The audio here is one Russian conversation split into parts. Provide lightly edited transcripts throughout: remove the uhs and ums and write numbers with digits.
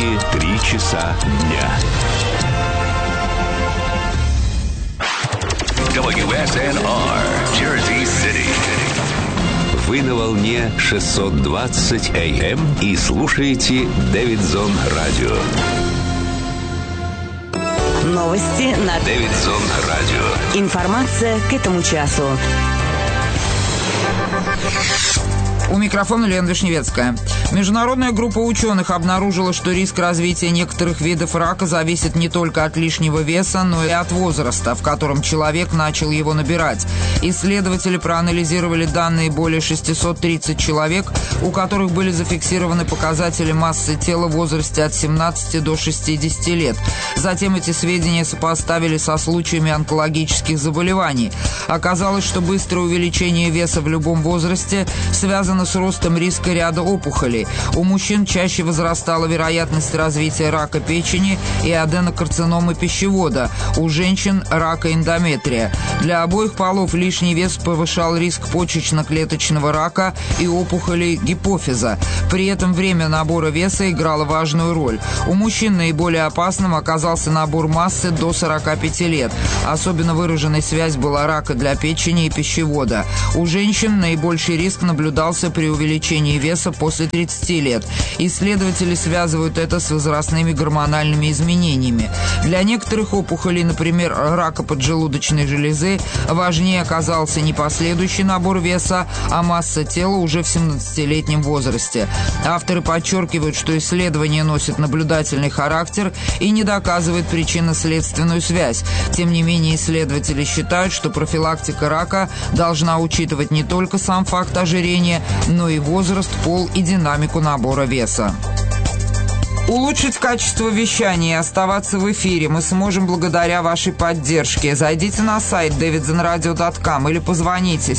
Америки 3 часа дня. WSNR, Jersey City. Вы на волне 620 AM и слушаете Дэвидсон Радио. Новости на Дэвидсон Радио. Информация к этому часу. У микрофона Лена Вишневецкая. Международная группа ученых обнаружила, что риск развития некоторых видов рака зависит не только от лишнего веса, но и от возраста, в котором человек начал его набирать. Исследователи проанализировали данные более 630 человек, у которых были зафиксированы показатели массы тела в возрасте от 17 до 60 лет. Затем эти сведения сопоставили со случаями онкологических заболеваний. Оказалось, что быстрое увеличение веса в любом возрасте связано с ростом риска ряда опухолей. У мужчин чаще возрастала вероятность развития рака печени и аденокарциномы пищевода, у женщин – рака эндометрия. Для обоих полов лишний вес повышал риск почечно-клеточного рака и опухолей гипофиза. При этом время набора веса играло важную роль. У мужчин наиболее опасным оказался набор массы до 45 лет. Особенно выраженной связь была рака для печени и пищевода. У женщин наибольший риск наблюдался при увеличении веса после 30 лет. Исследователи связывают это с возрастными гормональными изменениями. Для некоторых опухолей, например, рака поджелудочной железы, важнее оказался не последующий набор веса, а масса тела уже в 17-летнем возрасте. Авторы подчеркивают, что исследование носит наблюдательный характер и не доказывает причинно-следственную связь. Тем не менее, исследователи считают, что профилактика рака должна учитывать не только сам факт ожирения, но и возраст, пол и динамику набора веса. Улучшить качество вещания и оставаться в эфире мы сможем благодаря вашей поддержке. Зайдите на сайт davidsonradio.com или позвоните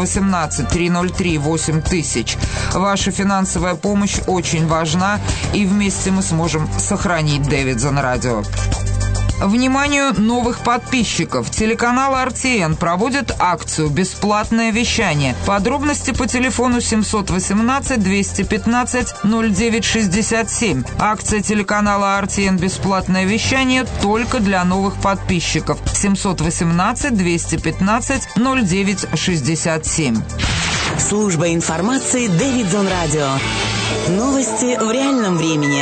718-303-8000. Ваша финансовая помощь очень важна, и вместе мы сможем сохранить Дэвидсон Радио. Вниманию новых подписчиков. Телеканал RTN проводит акцию «Бесплатное вещание». Подробности по телефону 718-215-0967. Акция телеканала RTN «Бесплатное вещание» только для новых подписчиков. 718-215-0967. Служба информации Дэвидсон Радио. Новости в реальном времени.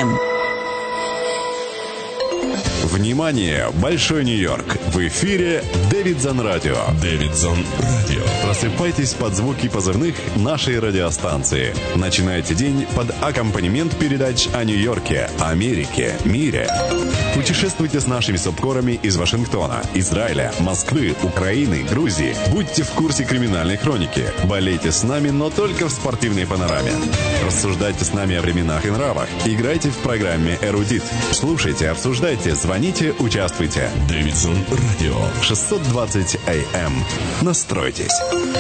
Внимание! Большой Нью-Йорк! В эфире Дэвидсон Радио. Дэвидсон Радио. Просыпайтесь под звуки позывных нашей радиостанции. Начинайте день под аккомпанемент передач о Нью-Йорке, Америке, мире. Путешествуйте с нашими субкорами из Вашингтона, Израиля, Москвы, Украины, Грузии. Будьте в курсе криминальной хроники. Болейте с нами, но только в спортивной панораме. Рассуждайте с нами о временах и нравах. Играйте в программе «Эрудит». Слушайте, обсуждайте, звоните, участвуйте. Дэвидсон Радио. 620 AM. Настройтесь.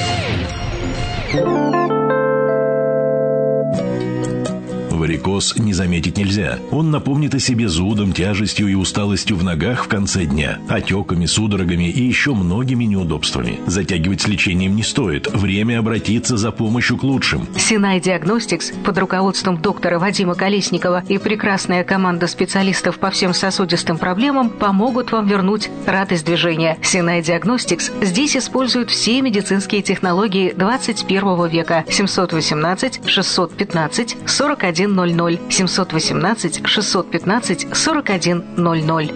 Варикоз не заметить нельзя. Он напомнит о себе зудом, тяжестью и усталостью в ногах в конце дня, отеками, судорогами и еще многими неудобствами. Затягивать с лечением не стоит. Время обратиться за помощью к лучшим. Sinai Diagnostics под руководством доктора Вадима Колесникова и прекрасная команда специалистов по всем сосудистым проблемам помогут вам вернуть радость движения. Sinai Diagnostics здесь используют все медицинские технологии 21 века. 718-615-4100. 718-615-4100.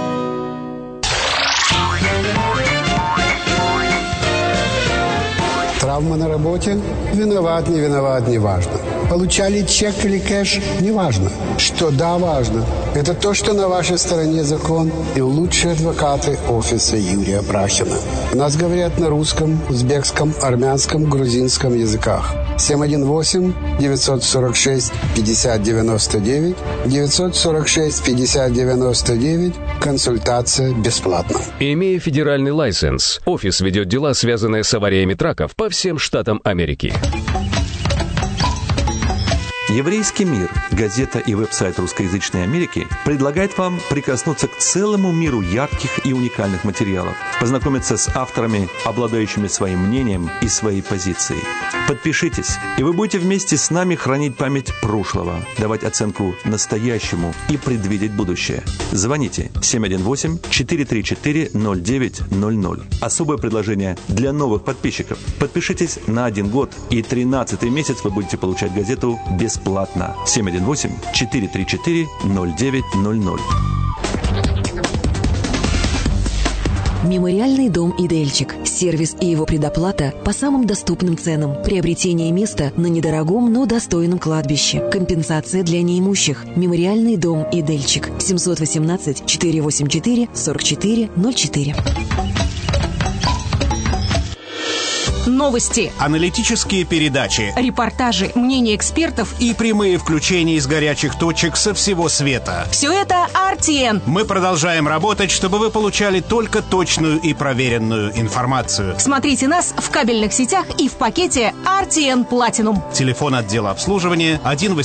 Травма на работе? Виноват, не виноват, не важно. Получали чек или кэш? Не важно. Что да, важно. Это то, что на вашей стороне закон и лучшие адвокаты офиса Юрия Брахина. У нас говорят на русском, узбекском, армянском, грузинском языках. 718-946-5099, 946-5099. Консультация бесплатна. Имея федеральный лайсенс, офис ведет дела, связанные с авариями траков по всем штатам Америки. Еврейский мир, газета и веб-сайт русскоязычной Америки предлагает вам прикоснуться к целому миру ярких и уникальных материалов, познакомиться с авторами, обладающими своим мнением и своей позицией. Подпишитесь, и вы будете вместе с нами хранить память прошлого, давать оценку настоящему и предвидеть будущее. Звоните 718-434-0900. Особое предложение для новых подписчиков. Подпишитесь на 1 год, и 13-й месяц вы будете получать газету бесплатно. 718-434-0900. Мемориальный дом «Идельчик». Сервис и его предоплата по самым доступным ценам. Приобретение места на недорогом, но достойном кладбище. Компенсация для неимущих. Мемориальный дом «Идельчик». 718-484-4404. Новости, аналитические передачи, репортажи, мнения экспертов и прямые включения из горячих точек со всего света. Все это RTN. Мы продолжаем работать, чтобы вы получали только точную и проверенную информацию. Смотрите нас в кабельных сетях и в пакете RTN Platinum. Телефон отдела обслуживания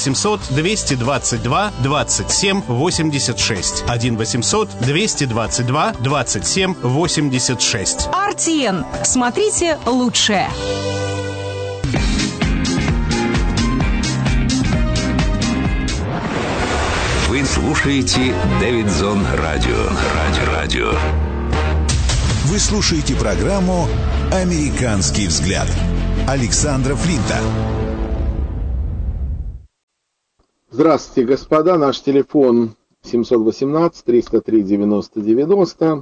1-800-222-27-86. 1-800-222-27-86. RTN. Смотрите лучше. Вы слушаете Дэвидзон Радио. Вы слушаете программу «Американский взгляд» Александра Флинта. Здравствуйте, господа. Наш телефон 718-303-90-90.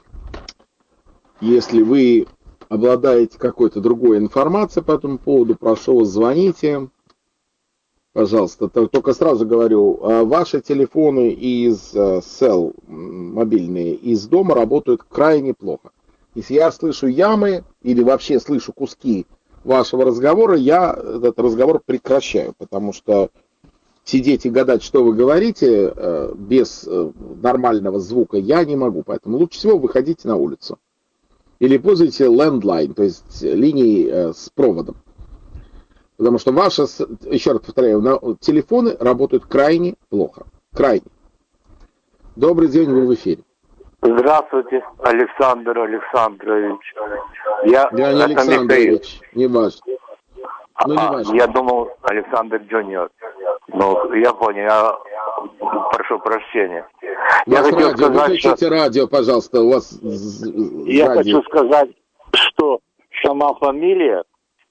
Если вы обладаете какой-то другой информацией по этому поводу, прошу вас, звоните. Пожалуйста, только сразу говорю, ваши телефоны из сел, мобильные, из дома работают крайне плохо. Если я слышу ямы или вообще слышу куски вашего разговора, я этот разговор прекращаю, потому что сидеть и гадать, что вы говорите, без нормального звука я не могу. Поэтому лучше всего выходите на улицу. Или пользуйте landline, то есть линии с проводом. Потому что ваши, еще раз повторяю, телефоны работают крайне плохо. Крайне. Добрый день, вы в эфире. Здравствуйте, Александр Александрович. Я не Александрович, не важно. Ну, не важно. Я думал, Александр Джуниор. Ну, я понял, я прошу прощения. Я хочу сказать, выключите радио, пожалуйста, у вас я хочу сказать, что сама фамилия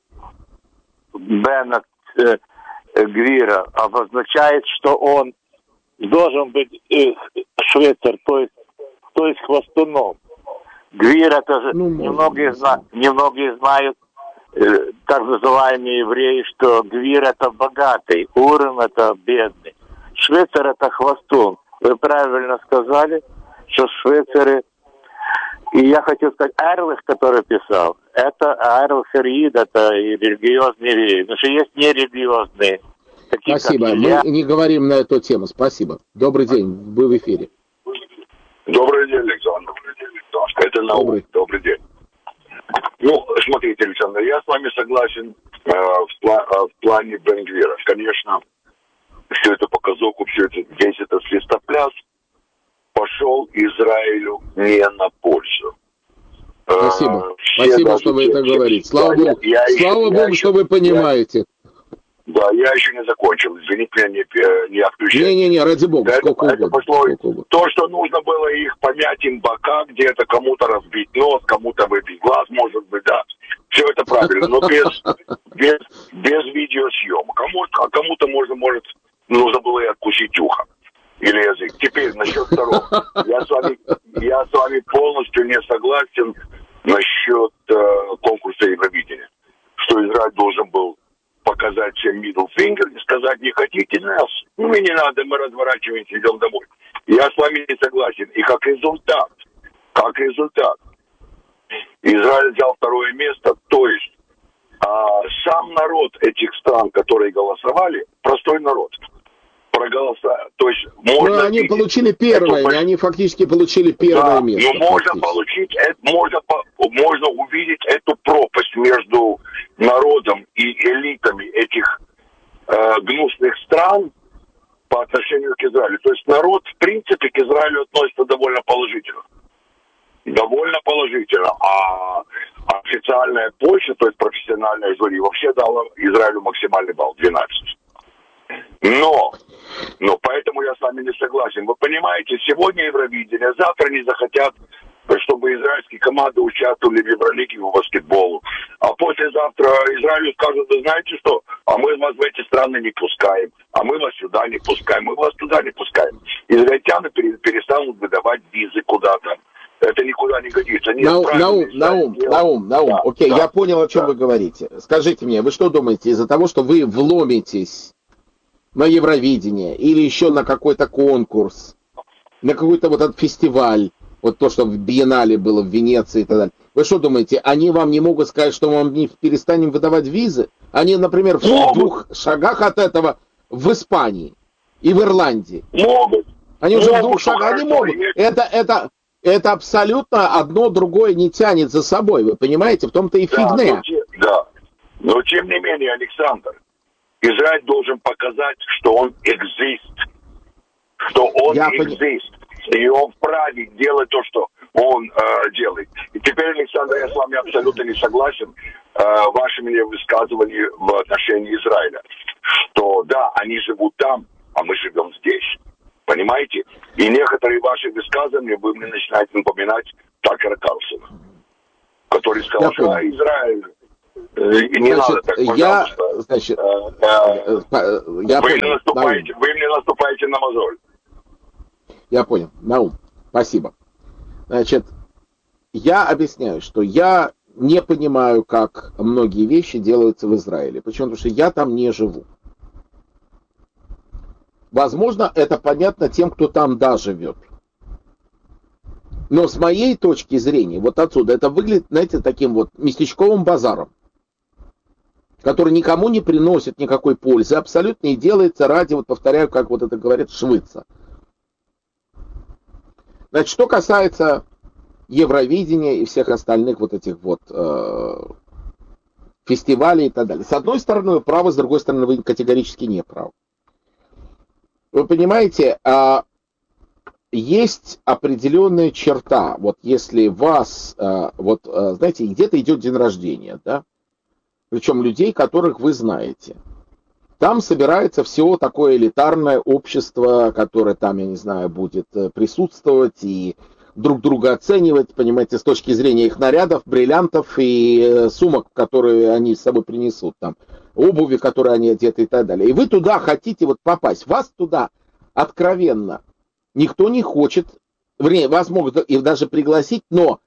Бена Гвира обозначает, что он должен быть швейцар, то есть хвостуном. Гвир это же немногие знают, так называемые евреи, что Гвир это богатый, Урем это бедный. Швейцар это хвостун. Вы правильно сказали, что швейцары. И я хочу сказать, Эрлих, который писал, это Эрлих Рид, это религиозные евреи. Потому что есть нерелигиозные. Такие, спасибо. Мы не говорим на эту тему. Спасибо. Добрый день. Вы в эфире. Добрый день, Александр. Это Наум. Добрый день. Ну, смотрите, Александр, я с вами согласен в плане Бен-Гвира. Конечно, все это показуху, весь этот свистопляс пошел Израилю не на пользу. Спасибо. Спасибо, что вы это говорите. Слава Богу, что вы понимаете. Да, я еще не закончил. Извините меня, не отключайте. Не, ради бога, сколько угодно. То, что нужно было их помять им бока, где-то кому-то разбить нос, кому-то выбить глаз, может быть, да. Все это правильно, но без видеосъема. Кому-то нужно было и откусить ухо. Или язык. Теперь насчет второго. Я с вами полностью не согласен насчет конкурса Евровидения. Что Израиль должен был показать всем middle finger и сказать, не хотите нас, ну и не надо, мы разворачиваемся, идем домой. Я с вами не согласен. И как результат, Израиль взял 2 место, то есть сам народ этих стран, которые голосовали, простой народ, проголосовал. То есть можно они получили первое, они фактически получили первое место. Но можно увидеть эту пропасть между народом и элитами этих гнусных стран по отношению к Израилю. То есть народ, в принципе, к Израилю относится довольно положительно. Довольно положительно. А официальная Польша, то есть профессиональная жюри, вообще дала Израилю максимальный балл, 12. Но поэтому я с вами не согласен. Вы понимаете, сегодня Евровидение, завтра не захотят, чтобы израильские команды участвовали в Евролиге по баскетболу. А послезавтра Израилю скажут, вы знаете что, а мы вас в эти страны не пускаем, а мы вас сюда не пускаем, мы вас туда не пускаем. Израильтяне перестанут выдавать визы куда-то. Это никуда не годится. Наум, окей, я понял, о чем вы говорите. Скажите мне, вы что думаете, из-за того, что вы вломитесь на Евровидение или еще на какой-то конкурс, на какой-то вот этот фестиваль, вот то, что в Биеннале было в Венеции и так далее, вы что думаете, они вам не могут сказать, что мы вам не перестанем выдавать визы? Они, например, в 2 шагах от этого в Испании и в Ирландии. Могут. Они уже в 2 шагах, они могут. Это абсолютно одно другое не тянет за собой, вы понимаете? В том-то и фигня. Но тем не менее, Александр, Израиль должен показать, что он экзист. Что он экзист. И он вправе делать то, что он делает. И теперь, Александр, я с вами абсолютно не согласен вашими высказываниями в отношении Израиля. Что да, они живут там, а мы живем здесь. Понимаете? И некоторые ваши высказывания вы мне начинаете напоминать Такера Карлсона, который сказал, что Израиль... И не надо так, пожалуйста. Вы мне наступаете на мозоль. Я понял. Наум, спасибо. Значит, я объясняю, что я не понимаю, как многие вещи делаются в Израиле. Почему? Потому что я там не живу. Возможно, это понятно тем, кто там да живет. Но с моей точки зрения, вот отсюда, это выглядит, знаете, таким вот местечковым базаром, который никому не приносит никакой пользы, абсолютно и делается ради, вот повторяю, как вот это говорят, швыца. Значит, что касается Евровидения и всех остальных вот этих вот фестивалей и так далее. С одной стороны вы правы, с другой стороны вы категорически не правы. Вы понимаете, есть определенная черта, вот если вас, знаете, где-то идет день рождения, да, причем людей, которых вы знаете. Там собирается все такое элитарное общество, которое там, я не знаю, будет присутствовать и друг друга оценивать, понимаете, с точки зрения их нарядов, бриллиантов и сумок, которые они с собой принесут, там, обуви, которые они одеты и так далее. И вы туда хотите вот попасть. Вас туда откровенно никто не хочет, вернее, вас могут и даже пригласить, но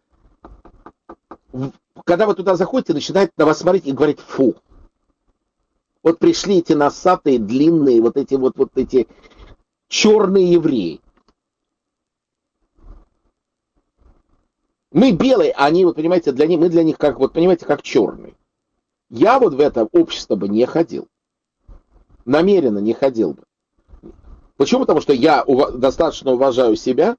когда вы туда заходите, начинают на вас смотреть и говорить «фу». Вот пришли эти носатые, длинные, вот эти черные евреи. Мы белые, а они, вот понимаете, мы для них как, вот понимаете, как черные. Я вот в это общество бы не ходил. Намеренно не ходил бы. Почему? Потому что я достаточно уважаю себя,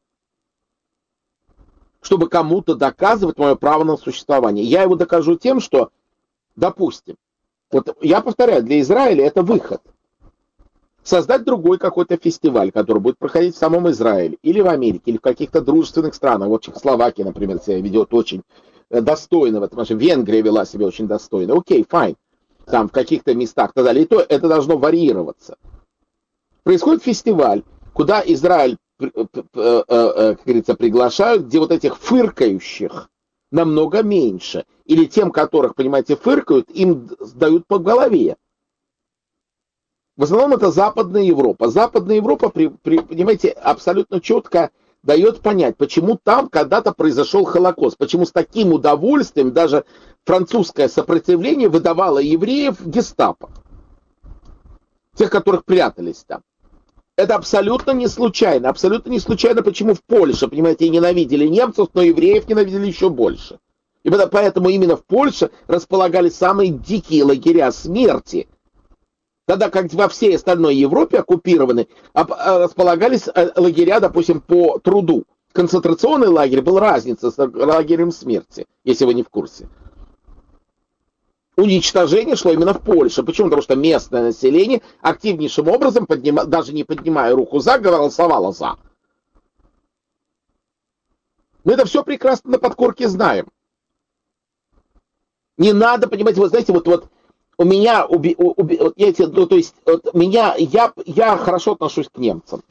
чтобы кому-то доказывать мое право на существование. Я его докажу тем, что, допустим, вот я повторяю, для Израиля это выход. Создать другой какой-то фестиваль, который будет проходить в самом Израиле, или в Америке, или в каких-то дружественных странах. Вот Чехословакия, например, себя ведет очень достойно в этом. Венгрия вела себя очень достойно. Окей, файн. Там в каких-то местах и так далее. И то это должно варьироваться. Происходит фестиваль, куда Израиль, как говорится, приглашают, где вот этих фыркающих намного меньше. Или тем, которых, понимаете, фыркают, им дают по голове. В основном это Западная Европа. Западная Европа, понимаете, абсолютно четко дает понять, почему там когда-то произошел Холокост. Почему с таким удовольствием даже французское сопротивление выдавало евреев в гестапо. Тех, которых прятались там. Это абсолютно не случайно. Абсолютно не случайно, почему в Польше, понимаете, ненавидели немцев, но евреев ненавидели еще больше. И поэтому именно в Польше располагались самые дикие лагеря смерти. Тогда как во всей остальной Европе оккупированы, располагались лагеря, допустим, по труду. Концентрационный лагерь был разница с лагерем смерти, если вы не в курсе. уничтожение шло именно в Польше. Почему? Потому что местное население активнейшим образом, даже не поднимая руку за, голосовало за. Мы это все прекрасно на подкорке знаем. Не надо, понимаете, вы знаете, вот у меня, я хорошо отношусь к немцам.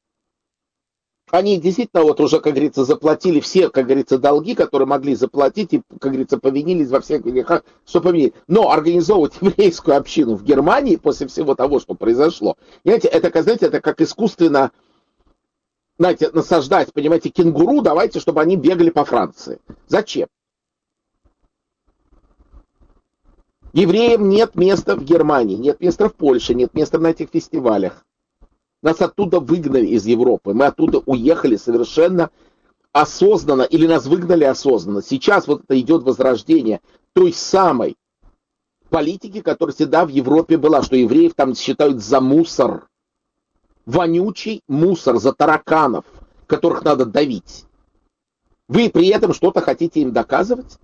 Они действительно вот уже, как говорится, заплатили все, как говорится, долги, которые могли заплатить, и, как говорится, повинились во всех грехах, что повинились. Но организовывать еврейскую общину в Германии после всего того, что произошло, знаете, это как искусственно, знаете, насаждать, понимаете, кенгуру, давайте, чтобы они бегали по Франции. Зачем? Евреям нет места в Германии, нет места в Польше, нет места на этих фестивалях. Нас оттуда выгнали из Европы. Мы оттуда уехали совершенно осознанно, или нас выгнали осознанно. Сейчас вот это идет возрождение той самой политики, которая всегда в Европе была, что евреев там считают за мусор. Вонючий мусор, за тараканов, которых надо давить. Вы при этом что-то хотите им доказывать?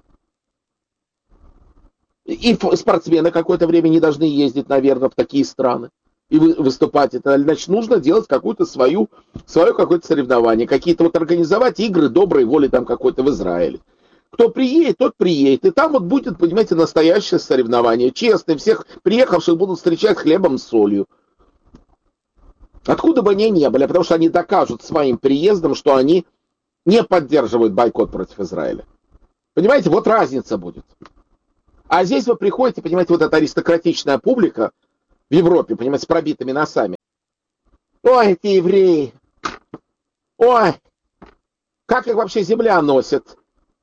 И спортсмены какое-то время не должны ездить, наверное, в такие страны и выступать. Это, значит, нужно делать какое-то свое какое-то соревнование, какие-то вот организовать игры доброй воли там какой-то в Израиле. Кто приедет, тот приедет. И там вот будет, понимаете, настоящее соревнование. Честно, всех приехавших будут встречать хлебом с солью. Откуда бы они ни были, потому что они докажут своим приездом, что они не поддерживают бойкот против Израиля. Понимаете, вот разница будет. А здесь вы приходите, понимаете, вот эта аристократичная публика в Европе, понимаете, с пробитыми носами. Ой, эти евреи. Ой, как их вообще земля носит.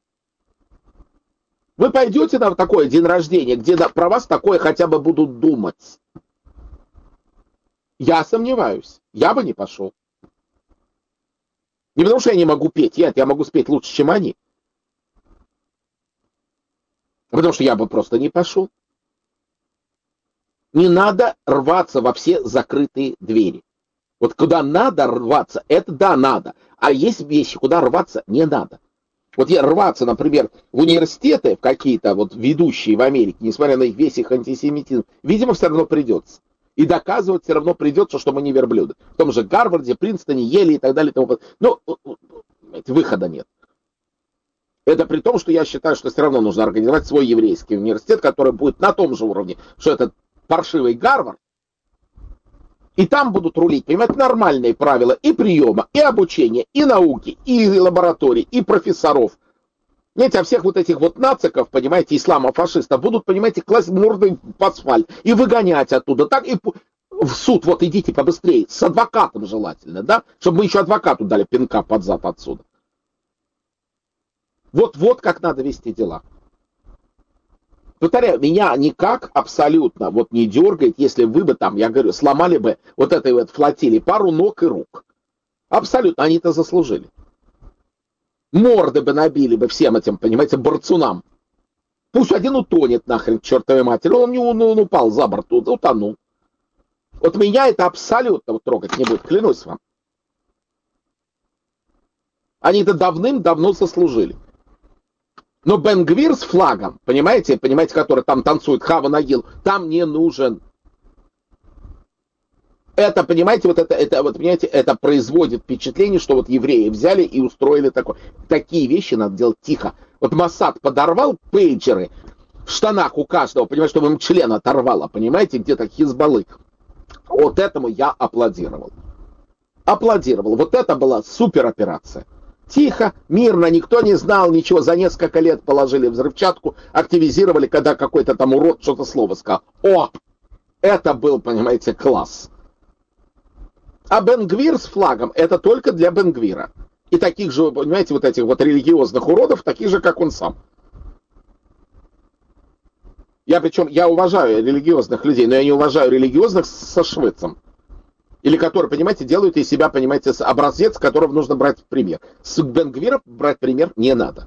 Вы пойдете на такой день рождения, где про вас такое хотя бы будут думать? Я сомневаюсь. Я бы не пошел. Не потому что я не могу петь. Я могу спеть лучше, чем они. Потому что я бы просто не пошел. Не надо рваться во все закрытые двери. Вот куда надо рваться, это да, надо. А есть вещи, куда рваться не надо. Вот я рваться, например, в университеты, в какие-то вот ведущие в Америке, несмотря на весь их антисемитизм, видимо, все равно придется. И доказывать все равно придется, что мы не верблюды. В том же Гарварде, Принстоне, Еле и так далее. Ну, выхода нет. Это при том, что я считаю, что все равно нужно организовать свой еврейский университет, который будет на том же уровне, что этот паршивый Гарвард. И там будут рулить, понимаете, нормальные правила и приема, и обучения, и науки, и лабораторий, и профессоров. Знаете, а всех вот этих вот нациков, понимаете, исламофашистов, будут, понимаете, класть мордой в асфальт и выгонять оттуда. Так и в суд, вот идите побыстрее, с адвокатом желательно, да, чтобы мы еще адвокату дали пинка под зад отсюда. Вот как надо вести дела. Повторяю, меня никак абсолютно вот не дергает, если вы бы там, я говорю, сломали бы вот этой вот флотилии пару ног и рук. Абсолютно, они это заслужили. Морды бы набили бы всем этим, понимаете, борцунам. Пусть один утонет нахрен к чертовой матери, он упал за борт, утонул. Вот меня это абсолютно вот трогать не будет, клянусь вам. Они это давным-давно заслужили. Но Бен-Гвир с флагом, понимаете, который там танцует Хава Нагил, там не нужен. Это, понимаете, это производит впечатление, что вот евреи взяли и устроили такое. Такие вещи надо делать тихо. Вот Моссад подорвал пейджеры в штанах у каждого, понимаете, чтобы им член оторвало, понимаете, где-то Хизбаллы. Вот этому я аплодировал. Вот это была супероперация. Тихо, мирно, никто не знал ничего. За несколько лет положили взрывчатку, активизировали, когда какой-то там урод что-то слово сказал. О, это был, понимаете, класс. А Бен-Гвир с флагом, это только для Бен-Гвира. И таких же, понимаете, вот этих вот религиозных уродов, таких же, как он сам. Я уважаю религиозных людей, но я не уважаю религиозных со Швецом. Или которые, понимаете, делают из себя, понимаете, образец, которого нужно брать пример. С Бен-Гвира брать пример не надо.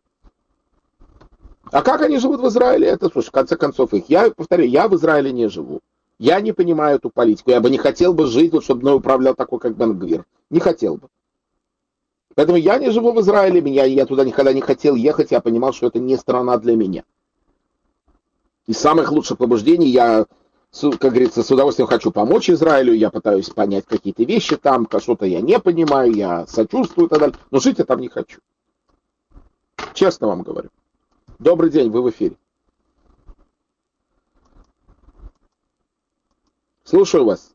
А как они живут в Израиле? Это, слушай, в конце концов, я повторяю, я в Израиле не живу. Я не понимаю эту политику. Я бы не хотел бы жить, вот, чтобы мной управлял такой, как Бен-Гвир. Не хотел бы. Поэтому я не живу в Израиле, я туда никогда не хотел ехать, я понимал, что это не страна для меня. Из самых лучших побуждений я, как говорится, с удовольствием хочу помочь Израилю, я пытаюсь понять какие-то вещи там, что-то я не понимаю, я сочувствую и так далее, но жить я там не хочу. Честно вам говорю. Добрый день, вы в эфире. Слушаю вас.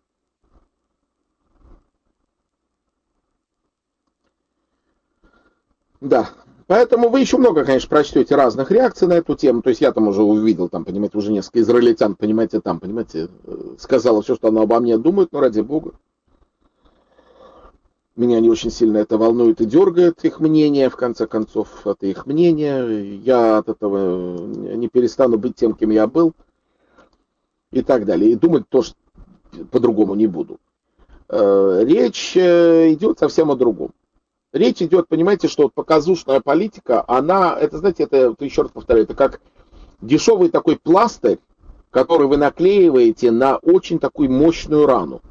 Да. Поэтому вы еще много, конечно, прочтете разных реакций на эту тему. То есть я там уже увидел, там, понимаете, уже несколько израильтян, понимаете, сказала все, что она обо мне думает, но ради бога. Меня не очень сильно это волнует и дергает их мнение, в конце концов, это их мнение. Я от этого не перестану быть тем, кем я был, и так далее. И думать тоже по-другому не буду. Речь идет совсем о другом. Речь идет, понимаете, что вот показушная политика, она, это, знаете, это, еще раз повторяю, это как дешевый такой пластырь, который вы наклеиваете на очень такую мощную рану.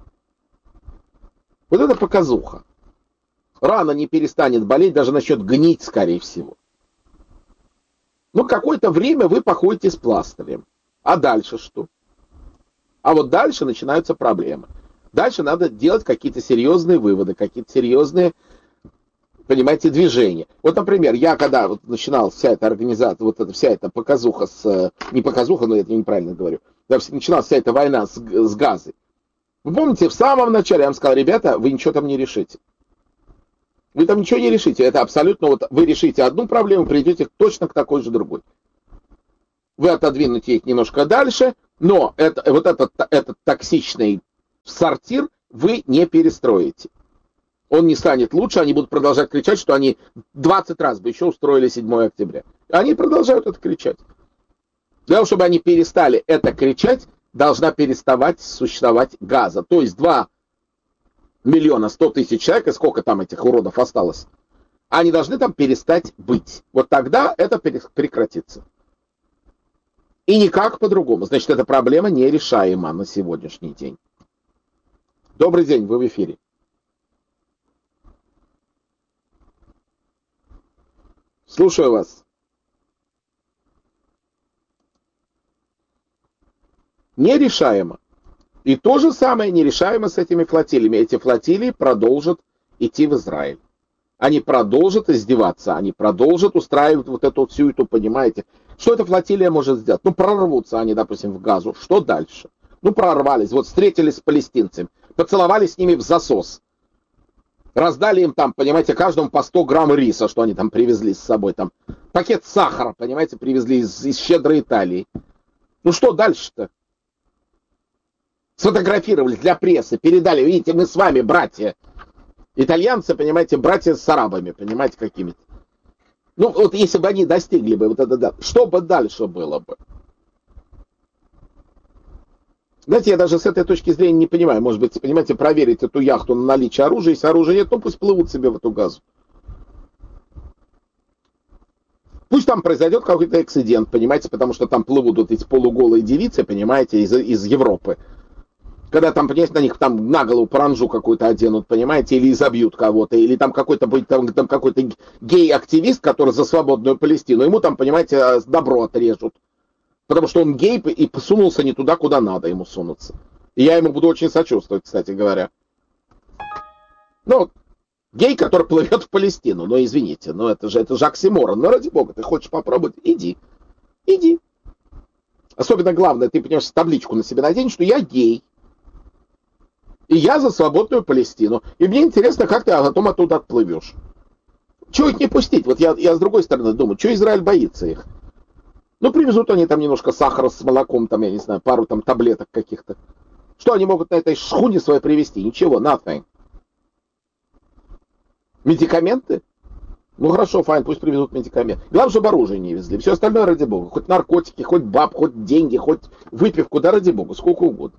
Вот это показуха. Рана не перестанет болеть, даже начнет гнить, скорее всего. Но какое-то время вы походите с пластырем. А дальше что? А вот дальше начинаются проблемы. Дальше надо делать какие-то серьезные выводы, какие-то серьезные, понимаете, движения. Вот, например, я когда вот начинал вся эта организация, вот эта вся эта показуха не показуха, но это неправильно говорю, начиналась вся эта война с Газой. Вы помните, в самом начале я вам сказал, ребята, вы ничего там не решите. Вы там ничего не решите. Это абсолютно, вот вы решите одну проблему, придете точно к такой же другой. Вы отодвинете их немножко дальше, но этот токсичный сортир вы не перестроите. Он не станет лучше, они будут продолжать кричать, что они 20 раз бы еще устроили 7 октября. Они продолжают это кричать. Для того, чтобы они перестали это кричать, должна переставать существовать Газа. То есть 2 миллиона 100 тысяч человек, и сколько там этих уродов осталось, они должны там перестать быть. Вот тогда это прекратится. И никак по-другому. Значит, эта проблема нерешаема на сегодняшний день. Добрый день, вы в эфире. Слушаю вас. Нерешаемо. И то же самое нерешаемо с этими флотилиями. Эти флотилии продолжат идти в Израиль. Они продолжат издеваться, они продолжат устраивать вот эту всю эту, понимаете. Что эта флотилия может сделать? Ну, прорвутся они, допустим, в Газу. Что дальше? Ну, прорвались, вот встретились с палестинцами, поцеловались с ними в засос. Раздали им там, понимаете, каждому по 100 грамм риса, что они там привезли с собой. Там пакет сахара, понимаете, привезли из щедрой Италии. Ну, что дальше-то? Сфотографировали для прессы, передали, видите, мы с вами, братья. Итальянцы, понимаете, братья с арабами, понимаете, какими-то. Ну, вот если бы они достигли бы вот это, да, что бы дальше было бы? Знаете, я даже с этой точки зрения не понимаю. Может быть, понимаете, проверить эту яхту на наличие оружия. Если оружия нет, ну пусть плывут себе в эту Газу. Пусть там произойдет какой-то эксцидент, понимаете, потому что там плывут вот эти полуголые девицы, понимаете, из Европы. Когда там, понимаете, на них там на голову паранжу какую-то оденут, понимаете, или изобьют кого-то, или там какой-то будет там какой-то гей-активист, который за свободную Палестину, ему там, понимаете, добро отрежут. Потому что он гей и посунулся не туда, куда надо ему сунуться. И я ему буду очень сочувствовать, кстати говоря. Ну, гей, который плывет в Палестину. Ну, извините, ну это же оксиморон. Ну, ради бога, ты хочешь попробовать? Иди. Иди. Особенно главное, ты, понимаешь, табличку на себя надень, что я гей. И я за свободную Палестину. И мне интересно, как ты потом оттуда отплывешь. Чего их не пустить? Вот я с другой стороны думаю, что Израиль боится их? Ну, привезут они там немножко сахара с молоком, там, я не знаю, пару там таблеток каких-то. Что они могут на этой шхуне своей привезти? Ничего, nothing. Медикаменты? Ну, хорошо, файн, пусть привезут медикаменты. Главное, чтобы оружие не везли. Все остальное ради бога. Хоть наркотики, хоть баб, хоть деньги, хоть выпивку, да ради бога, сколько угодно.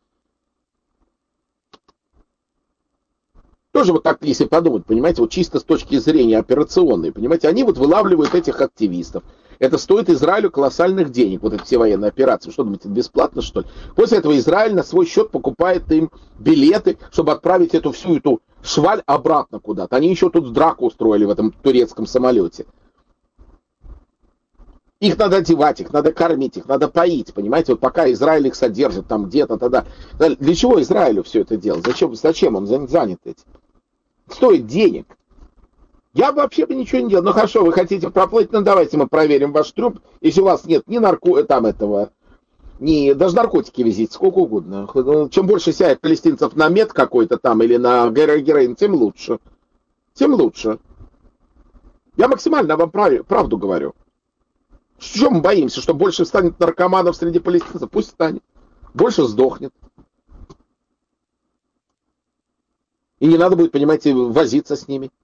Тоже вот так, если подумать, понимаете, вот чисто с точки зрения операционной, понимаете, они вот вылавливают этих активистов. Это стоит Израилю колоссальных денег, вот эти все военные операции. Что думаете, бесплатно, что ли? После этого Израиль на свой счет покупает им билеты, чтобы отправить эту всю эту шваль обратно куда-то. Они еще тут драку устроили в этом турецком самолете. Их надо одевать, их надо кормить, их надо поить, понимаете? Вот пока Израиль их содержит там где-то, тогда... Для чего Израилю все это делать? Зачем он занят этим? Стоит денег. Я бы вообще ничего не делал. Ну хорошо, вы хотите проплыть, ну давайте мы проверим ваш трюм. Если у вас нет ни даже наркотики везите, сколько угодно. Чем больше сядет палестинцев на мед какой-то там или на героин, тем лучше. Тем лучше. Я максимально вам правду говорю. Что мы боимся, что больше станет наркоманов среди палестинцев? Пусть станет. Больше сдохнет. И не надо будет, понимаете, возиться с ними.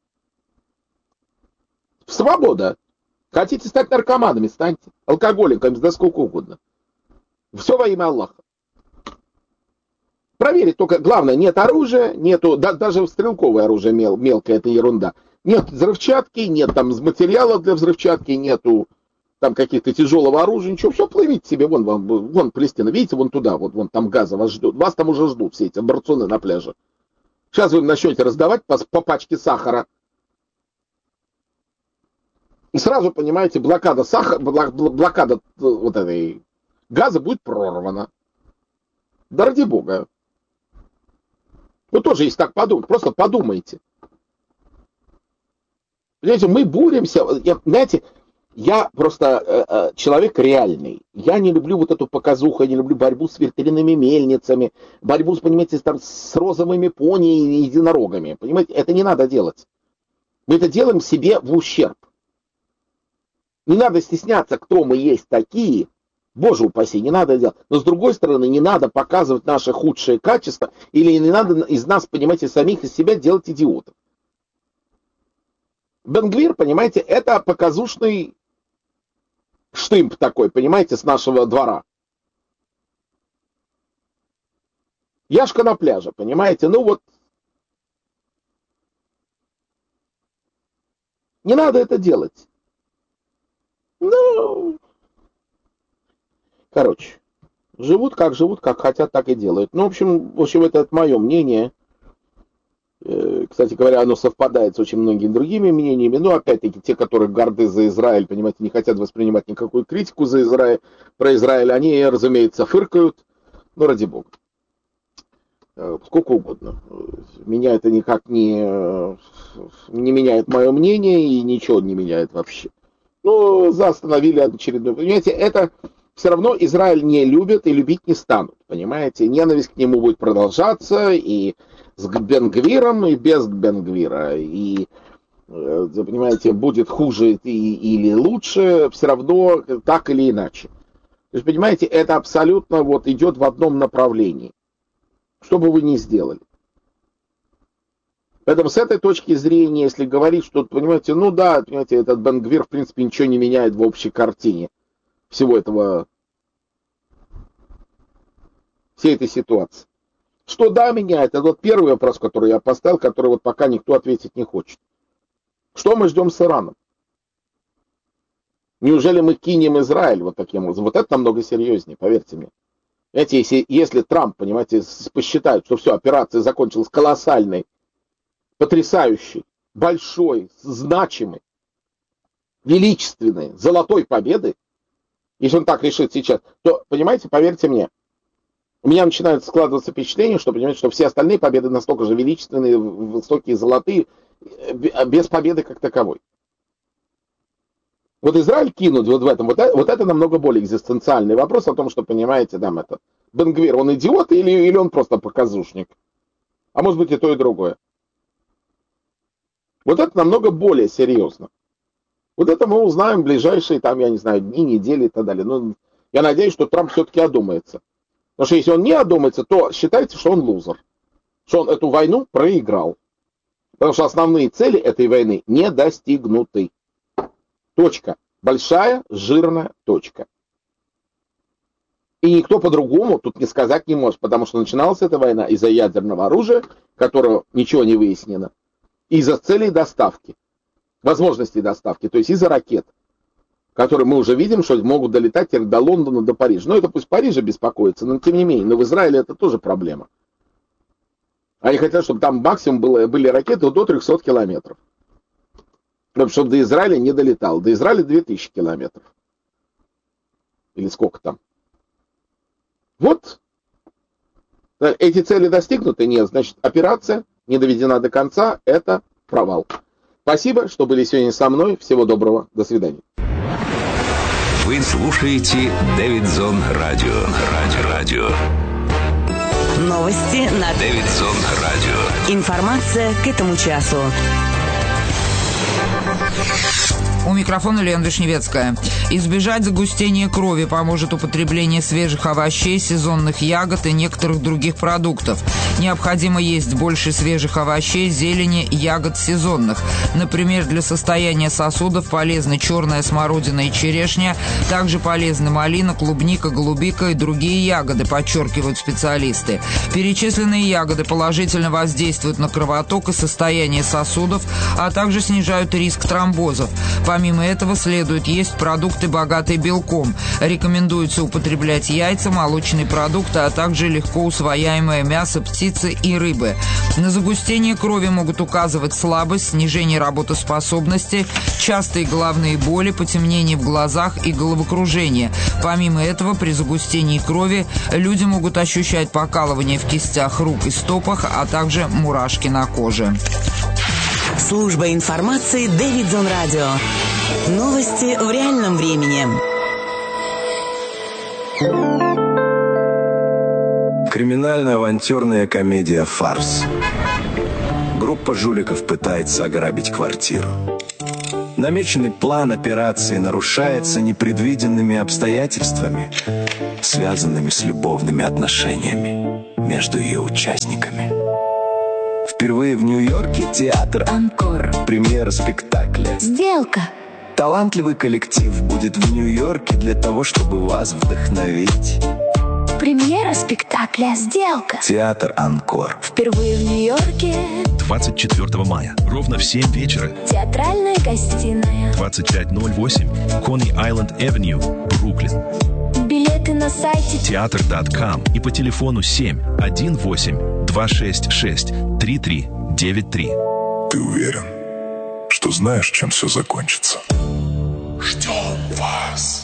Свобода. Хотите стать наркоманами, станьте. Алкоголиками, да сколько угодно. Все во имя Аллаха. Проверить только, главное, нет оружия, нету, даже стрелковое оружие мелкое, это ерунда. Нет взрывчатки, нет там материалов для взрывчатки, нету там каких-то тяжелого оружия, ничего, все, плывите себе, вон Палестина, видите, вон туда, вон там Газа вас ждут, вас там уже ждут все эти борцуны на пляже. Сейчас вы им начнете раздавать по пачке сахара, и сразу, понимаете, блокада вот этой Газа будет прорвана. Да ради бога. Ну тоже, если так подумать, просто подумайте. Понимаете, мы боремся, знаете, я просто человек реальный. Я не люблю вот эту показуху, я не люблю борьбу с ветряными мельницами, борьбу, понимаете, там, с розовыми пони и единорогами. Понимаете, это не надо делать. Мы это делаем себе в ущерб. Не надо стесняться, кто мы есть такие. Боже упаси, не надо делать. Но с другой стороны, не надо показывать наши худшие качества, или не надо из нас, понимаете, самих из себя делать идиотов. Бен-Гвир, понимаете, это показушный штымп такой, понимаете, с нашего двора. Яшка на пляже, понимаете, ну вот. Не надо это делать. Ну, короче, живут, как хотят, так и делают. Ну, в общем, это мое мнение. Кстати говоря, оно совпадает с очень многими другими мнениями. Но, опять-таки, те, которые горды за Израиль, понимаете, не хотят воспринимать никакую критику про Израиль, они, разумеется, фыркают. Ну, ради бога. Сколько угодно. Меня это никак не меняет мое мнение и ничего не меняет вообще. Ну, заостановили очередную. Понимаете, это все равно Израиль не любят и любить не станут. Понимаете, ненависть к нему будет продолжаться и с Бен-Гвиром, и без Бен-Гвира. И, понимаете, будет хуже или лучше, все равно так или иначе. То есть, понимаете, это абсолютно вот идет в одном направлении. Что бы вы ни сделали. Поэтому с этой точки зрения, если говорить, что, понимаете, ну да, понимаете, этот Бен-Гвир, в принципе, ничего не меняет в общей картине всей этой ситуации. Что да, меняет, это вот первый вопрос, который я поставил, который вот пока никто ответить не хочет. Что мы ждем с Ираном? Неужели мы кинем Израиль вот таким образом? Вот это намного серьезнее, поверьте мне. Знаете, если Трамп, понимаете, посчитает, что все, операция закончилась колоссальной, потрясающей, большой, значимой, величественной, золотой победы, если он так решит сейчас, то, понимаете, поверьте мне, у меня начинает складываться впечатление, что, понимаете, что все остальные победы настолько же величественные, высокие, золотые, без победы как таковой. Вот Израиль кинут вот в этом, вот это намного более экзистенциальный вопрос о том, что, понимаете, там это, Бен-Гвир, он идиот или он просто показушник? А может быть и то, и другое. Вот это намного более серьезно. Вот это мы узнаем в ближайшие, там, я не знаю, дни, недели и так далее. Но я надеюсь, что Трамп все-таки одумается. Потому что если он не одумается, то считайте, что он лузер. Что он эту войну проиграл. Потому что основные цели этой войны не достигнуты. Точка. Большая, жирная точка. И никто по-другому тут не сказать не может. Потому что начиналась эта война из-за ядерного оружия, которого ничего не выяснено. И из-за целей доставки. Возможностей доставки. То есть из-за ракет. Которые мы уже видим, что могут долетать до Лондона, до Парижа. Но это пусть Париж беспокоится, но тем не менее. Но в Израиле это тоже проблема. Они хотят, чтобы там максимум были ракеты до 300 километров. Чтобы до Израиля не долетал. До Израиля 2000 километров. или сколько там. Вот. Эти цели достигнуты? Нет. Значит, операция не доведена до конца. Это провал. Спасибо, что были сегодня со мной. Всего доброго. До свидания. Вы слушаете Дэвидзон Радио. Радио. Новости на Дэвидзон Радио. Информация к этому часу. У микрофона Лена Вишневецкая. Избежать загустения крови поможет употребление свежих овощей, сезонных ягод и некоторых других продуктов. Необходимо есть больше свежих овощей, зелени, ягод сезонных. Например, для состояния сосудов полезны черная смородина и черешня. Также полезны малина, клубника, голубика и другие ягоды, подчеркивают специалисты. Перечисленные ягоды положительно воздействуют на кровоток и состояние сосудов, а также снижают риск тромбозов. Помимо этого, следует есть продукты, богатые белком. Рекомендуется употреблять яйца, молочные продукты, а также легко усвояемое мясо, птицы и рыбы. На загустение крови могут указывать слабость, снижение работоспособности, частые головные боли, потемнение в глазах и головокружение. Помимо этого, при загустении крови люди могут ощущать покалывание в кистях рук и стопах, а также мурашки на коже. Служба информации Дэвидзон Радио. Новости в реальном времени. Криминально-авантюрная комедия «Фарс». Группа жуликов пытается ограбить квартиру. Намеченный план операции нарушается непредвиденными обстоятельствами, связанными с любовными отношениями между ее участниками. Впервые в Нью-Йорке театр «Анкор». Премьера спектакля «Сделка». Талантливый коллектив будет в Нью-Йорке для того, чтобы вас вдохновить. Премьера спектакля «Сделка». Театр «Анкор». Впервые в Нью-Йорке. 24 мая, ровно в 7 вечера. Театральная гостиная. 2508 Coney Island Avenue, Бруклин. Билеты на сайте Театр.com и по телефону 718-266-3393. Ты уверен, что знаешь, чем все закончится? Ждем вас.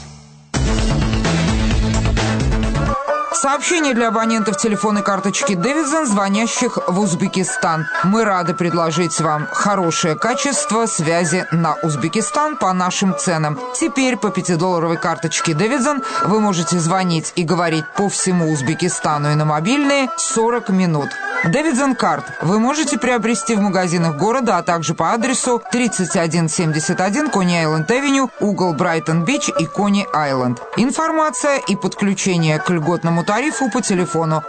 Сообщение для абонентов телефонной карточки Дэвидзон, звонящих в Узбекистан. Мы рады предложить вам хорошее качество связи на Узбекистан по нашим ценам. Теперь по 5-долларовой карточке Дэвидзон вы можете звонить и говорить по всему Узбекистану и на мобильные 40 минут. Дэвидзон карт вы можете приобрести в магазинах города, а также по адресу 3171 Кони-Айленд-Авеню, угол Брайтон-Бич и Кони-Айленд. Информация и подключение к льготному тарифу по телефону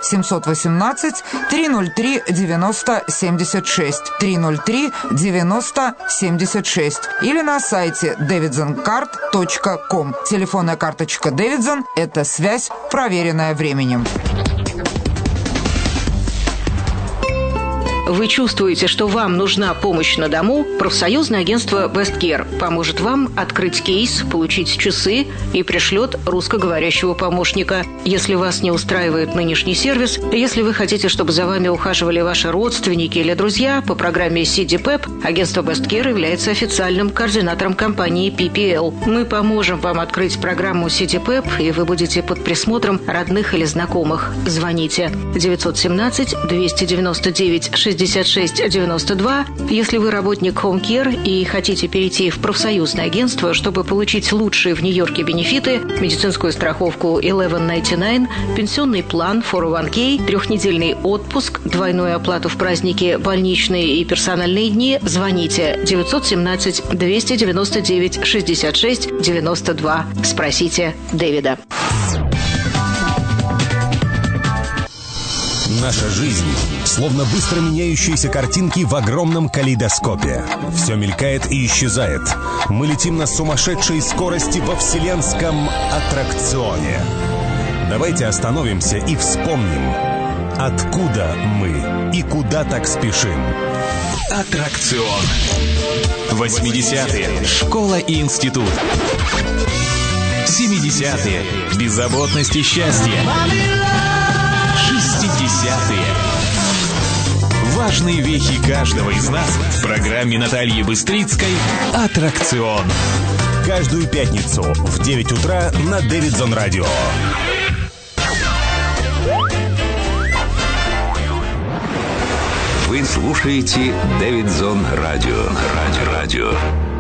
718-303-9076, 303-9076 или на сайте davidsoncard.com. Телефонная карточка Дэвидзон – это связь, проверенная временем. Вы чувствуете, что вам нужна помощь на дому? Профсоюзное агентство Westcare поможет вам открыть кейс, получить часы и пришлет русскоговорящего помощника. Если вас не устраивает нынешний сервис, если вы хотите, чтобы за вами ухаживали ваши родственники или друзья, по программе CDPEP агентство Westcare является официальным координатором компании PPL. Мы поможем вам открыть программу CDPEP, и вы будете под присмотром родных или знакомых. Звоните 917-299-6692. Если вы работник Home Care и хотите перейти в профсоюзное агентство, чтобы получить лучшие в Нью-Йорке бенефиты, медицинскую страховку 1199, пенсионный план 401k, 3-недельный отпуск, двойную оплату в праздники, больничные и персональные дни, звоните 917-299-6692. Спросите Дэвида. Наша жизнь словно быстро меняющиеся картинки в огромном калейдоскопе. Все мелькает и исчезает. Мы летим на сумасшедшей скорости во вселенском аттракционе. Давайте остановимся и вспомним, откуда мы и куда так спешим. Аттракцион. 80-е. Школа и институт. 70-е. Беззаботность и счастье. 60-е. Важные вехи каждого из нас в программе Натальи Быстрицкой «Аттракцион». Каждую пятницу в 9 утра на Дэвидзон Радио. Вы слушаете Дэвидзон Радио. Радио.